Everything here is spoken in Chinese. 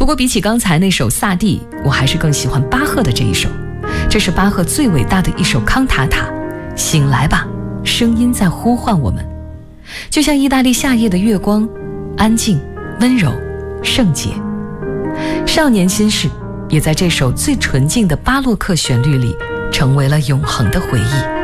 不过比起刚才那首萨蒂，我还是更喜欢巴赫的这一首。这是巴赫最伟大的一首康塔塔，醒来吧，声音在呼唤我们，就像意大利夏夜的月光，安静、温柔、圣洁。少年心事也在这首最纯净的巴洛克旋律里成为了永恒的回忆。